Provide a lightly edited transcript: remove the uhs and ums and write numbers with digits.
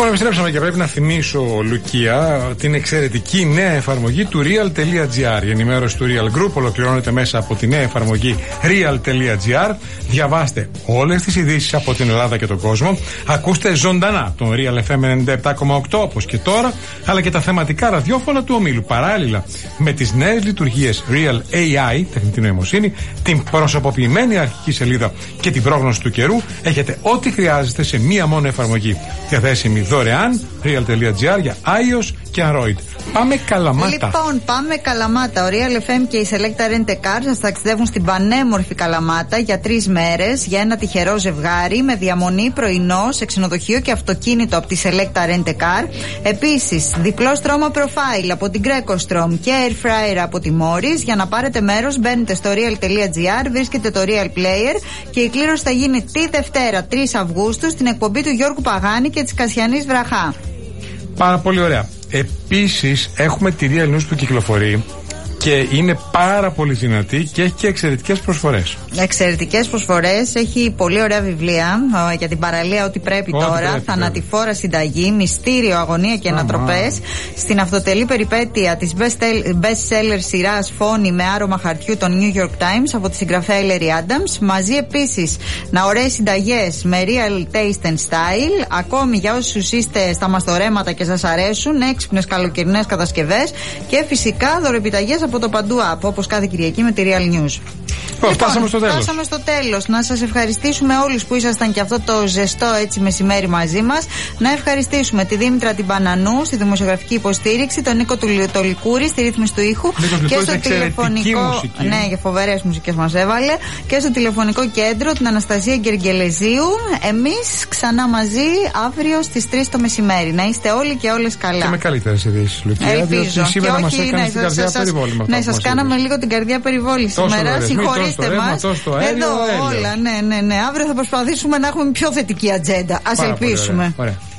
Λοιπόν, επιστρέψαμε και πρέπει να θυμίσω, Λουκία, την εξαιρετική νέα εφαρμογή του Real.gr. Η ενημέρωση του Real Group ολοκληρώνεται μέσα από τη νέα εφαρμογή Real.gr. Διαβάστε όλες τις ειδήσεις από την Ελλάδα και τον κόσμο. Ακούστε ζωντανά τον Real FM 97,8 όπως και τώρα, αλλά και τα θεματικά ραδιόφωνα του ομίλου. Παράλληλα με τις νέες λειτουργίες Real AI, τεχνητή νοημοσύνη, την προσωποποιημένη αρχική σελίδα και την πρόγνωση του καιρού, έχετε ό,τι χρειάζεστε σε μία μόνο εφαρμογή. Διαθέσιμη δωρεάν, Real.gr για iOS και Android. Πάμε Καλαμάτα. Λοιπόν, πάμε Καλαμάτα. Ο Real FM και η Selecta Rent a Car σας ταξιδεύουν στην πανέμορφη Καλαμάτα για 3 μέρες για ένα τυχερό ζευγάρι με διαμονή, πρωινό σε ξενοδοχείο και αυτοκίνητο από τη Selecta Rent a Car. Επίσης, διπλό στρώμα profile από την Greco Strom και air fryer από τη Morris. Για να πάρετε μέρος, μπαίνετε στο Real.gr, βρίσκετε το Real Player και η κλήρωση θα γίνει τη Δευτέρα 3 Αυγούστου στην εκπομπή του Γιώργου Παγάνη και της Κασιανής Βραχά. Πάρα πολύ ωραία. Επίσης, έχουμε τη Real News που κυκλοφορεί και είναι πάρα πολύ δυνατή και έχει και εξαιρετικές προσφορές. Εξαιρετικές προσφορές, έχει πολύ ωραία βιβλία για την παραλία, ό,τι πρέπει τώρα. Θανατηφόρα συνταγή, μυστήριο, αγωνία και ανατροπές. Στην αυτοτελή περιπέτεια της best seller σειράς Φόνη με άρωμα χαρτιού των New York Times από τη συγγραφέα Ellery Adams. Μαζί επίσης ωραίες συνταγές με real taste and style. Ακόμη για όσους είστε στα μαστορέματα και σας αρέσουν, έξυπνες καλοκαιρινές κατασκευές. Και φυσικά δωρεπιταγές από το Παντού App, όπως κάθε Κυριακή με τη Real News. Φτάσαμε στο τέλος. Φτάσαμε στο τέλος. Να σας ευχαριστήσουμε όλους που ήσασταν και αυτό το ζεστό έτσι μεσημέρι μαζί μας. Να ευχαριστήσουμε τη Δήμητρα την Πανανού στη δημοσιογραφική υποστήριξη, τον Νίκο του Λιτολικούρη στη ρύθμιση του ήχου και στο τηλεφωνικό. Μουσική. Ναι, για φοβερές μουσικές μας έβαλε. Και στο τηλεφωνικό κέντρο την Αναστασία Γκεργελεζίου. Εμείς ξανά μαζί αύριο στις 3 το μεσημέρι. Να είστε όλοι και όλες καλά. Και με καλύτερες ειδήσεις, Λουκία. Ελπίζω. Σήμερα μας έκανε την καρδιά περιβόλη. Ναι, σας κάναμε λίγο την καρδιά περιβόλη σήμερα. Συγχωρήστε μας. Εδώ όλα, ναι. Αύριο θα προσπαθήσουμε να έχουμε πιο θετική ατζέντα. Ας ελπίσουμε. Ωραία.